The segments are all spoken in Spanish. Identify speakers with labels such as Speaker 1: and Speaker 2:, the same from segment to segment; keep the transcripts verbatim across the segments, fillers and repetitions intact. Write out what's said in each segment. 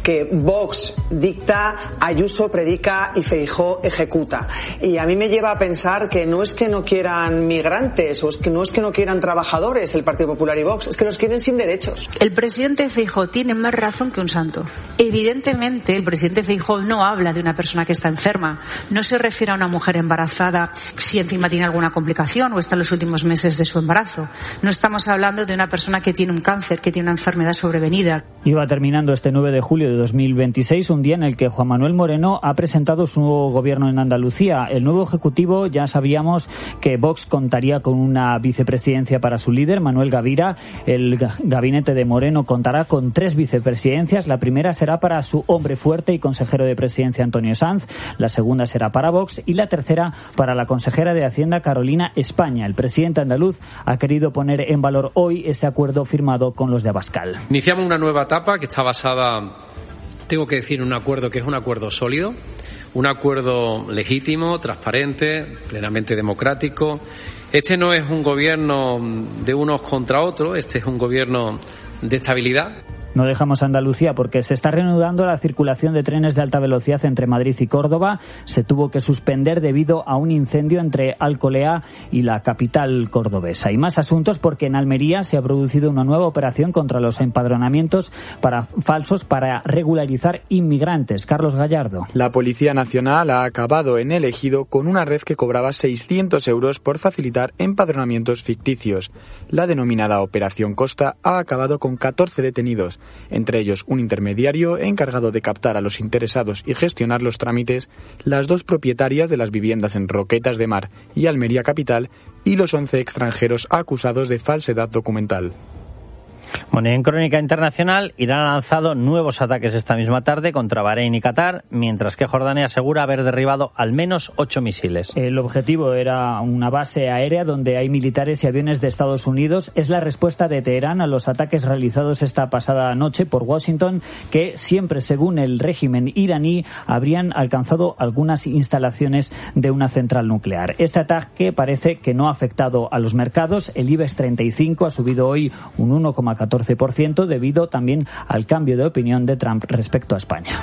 Speaker 1: que Vox dicta, Ayuso predica y Feijóo ejecuta. Y a mí me lleva a pensar que no es que no quieran migrantes o es que no es que no quieran trabajadores el Partido Popular y Vox, es que los quieren sin derechos.
Speaker 2: El presidente Feijóo tiene más razón que un santo. Evidentemente, el presidente Feijóo no habla de una persona que está enferma, no se refiere a una mujer embarazada si encima tiene alguna complicación o está en los últimos meses de su embarazo. No estamos hablando de una persona que tiene un cáncer, que tiene una enfermedad sobrevenida.
Speaker 3: Iba terminando este nueve de julio de dos mil veintiséis, un día en el que Juan Manuel Moreno ha presentado su nuevo gobierno en Andalucía. El nuevo ejecutivo, ya sabíamos que Vox contaría con una vicepresidencia para su líder, Manuel Gavira. El gabinete de Moreno contará con tres vicepresidencias. La primera será para su hombre fuerte y consejero de presidencia, Antonio Sanz. La segunda será para Vox y la tercera para la consejera de Hacienda, Carolina España. El presidente andaluz ha querido poner en valor hoy ese acuerdo firmado con los de Abascal.
Speaker 4: Iniciamos una nueva etapa que está basada, tengo que decir, en un acuerdo que es un acuerdo sólido, un acuerdo legítimo, transparente, plenamente democrático. Este no es un gobierno de unos contra otros, este es un gobierno de estabilidad.
Speaker 3: No dejamos Andalucía porque se está reanudando la circulación de trenes de alta velocidad entre Madrid y Córdoba. Se tuvo que suspender debido a un incendio entre Alcolea y la capital cordobesa. Y más asuntos porque en Almería se ha producido una nueva operación contra los empadronamientos para falsos para regularizar inmigrantes. Carlos Gallardo.
Speaker 5: La Policía Nacional ha acabado en el Ejido con una red que cobraba seiscientos euros por facilitar empadronamientos ficticios. La denominada Operación Costa ha acabado con catorce detenidos, entre ellos un intermediario encargado de captar a los interesados y gestionar los trámites, las dos propietarias de las viviendas en Roquetas de Mar y Almería Capital y los once extranjeros acusados de falsedad documental.
Speaker 6: Bueno, y en crónica internacional, Irán ha lanzado nuevos ataques esta misma tarde contra Bahrein y Qatar, mientras que Jordania asegura haber derribado al menos ocho misiles.
Speaker 3: El objetivo era una base aérea donde hay militares y aviones de Estados Unidos. Es la respuesta de Teherán a los ataques realizados esta pasada noche por Washington, que siempre, según el régimen iraní, habrían alcanzado algunas instalaciones de una central nuclear. Este ataque parece que no ha afectado a los mercados. El IBEX treinta y cinco ha subido hoy un uno coma catorce por ciento debido también al cambio de opinión de Trump respecto a España.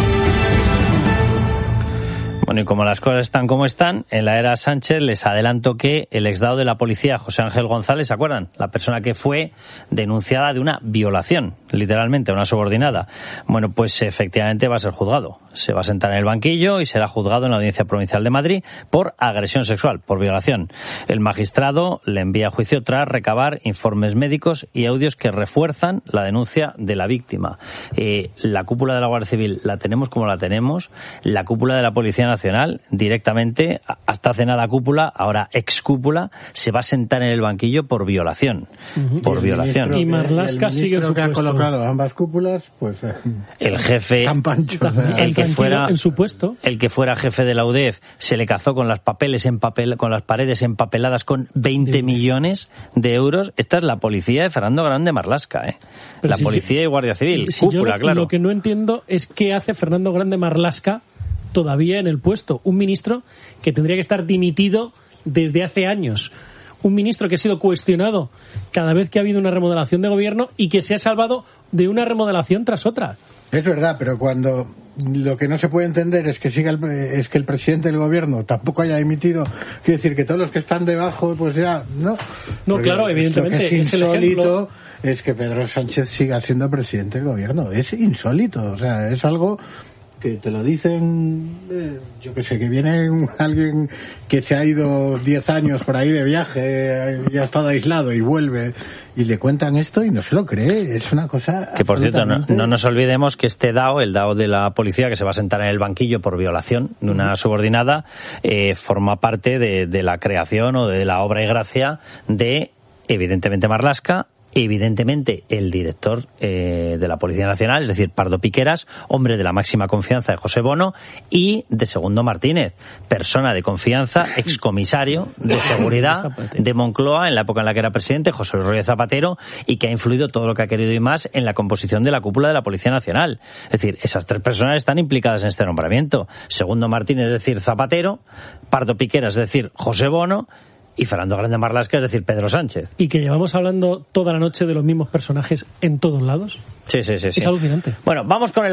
Speaker 6: Bueno, y como las cosas están como están, en la era Sánchez les adelanto que el exdado de la policía, José Ángel González, ¿se acuerdan? La persona que fue denunciada de una violación, literalmente, una subordinada. Bueno, pues efectivamente va a ser juzgado. Se va a sentar en el banquillo y será juzgado en la Audiencia Provincial de Madrid por agresión sexual, por violación. El magistrado le envía a juicio tras recabar informes médicos y audios que refuerzan la denuncia de la víctima. Eh, la cúpula de la Guardia Civil la tenemos como la tenemos. La cúpula de la Policía Nacional, directamente, hasta hace nada cúpula, ahora ex cúpula, se va a sentar en el banquillo por violación. Uh-huh. Por y violación.
Speaker 7: Ministro, y Marlaska sigue su
Speaker 8: que ha colocado ambas cúpulas, pues
Speaker 6: el jefe,
Speaker 8: tan pancho, o sea,
Speaker 6: el que fuera
Speaker 7: en su puesto,
Speaker 6: el que fuera jefe de la U D E F se le cazó con las papeles en papel, con las paredes empapeladas con veinte millones de euros. Esta es la policía de Fernando Grande Marlaska, ¿eh?
Speaker 7: Pero
Speaker 6: la
Speaker 7: si
Speaker 6: policía
Speaker 7: yo,
Speaker 6: y Guardia Civil,
Speaker 7: si
Speaker 6: cúpula,
Speaker 7: yo,
Speaker 6: claro.
Speaker 7: Lo que no entiendo es qué hace Fernando Grande Marlaska todavía en el puesto. Un ministro que tendría que estar dimitido desde hace años. Un ministro que ha sido cuestionado cada vez que ha habido una remodelación de gobierno y que se ha salvado de una remodelación tras otra.
Speaker 8: Es verdad, pero cuando lo que no se puede entender es que siga el, es que el presidente del gobierno tampoco haya emitido, quiere decir que todos los que están debajo, pues ya, ¿no?
Speaker 7: No, Porque claro, evidentemente.
Speaker 8: Lo que es
Speaker 7: es
Speaker 8: insólito es que Pedro Sánchez siga siendo presidente del gobierno. Es insólito, o sea, es algo que te lo dicen, eh, yo que sé, que viene un, alguien que se ha ido diez años por ahí de viaje eh, y ha estado aislado y vuelve y le cuentan esto y no se lo cree. Es una cosa
Speaker 6: que, por cierto, no,
Speaker 8: absolutamente...
Speaker 6: no nos olvidemos que este D A O, el D A O de la policía, que se va a sentar en el banquillo por violación de una subordinada, eh, forma parte de, de la creación o de la obra y gracia de, evidentemente, Marlaska, evidentemente el director eh, de la Policía Nacional, es decir, Pardo Piqueras, hombre de la máxima confianza de José Bono, y de Segundo Martínez, persona de confianza, excomisario de seguridad de Moncloa en la época en la que era presidente, José Luis Rodríguez Zapatero, y que ha influido todo lo que ha querido y más en la composición de la cúpula de la Policía Nacional. Es decir, esas tres personas están implicadas en este nombramiento. Segundo Martínez, es decir, Zapatero, Pardo Piqueras, es decir, José Bono, y Fernando Grande Marlaska, es decir, Pedro Sánchez.
Speaker 7: Y que llevamos hablando toda la noche de los mismos personajes en todos lados.
Speaker 6: Sí, sí, sí.
Speaker 7: Es
Speaker 6: sí.
Speaker 7: alucinante.
Speaker 6: Bueno, vamos con el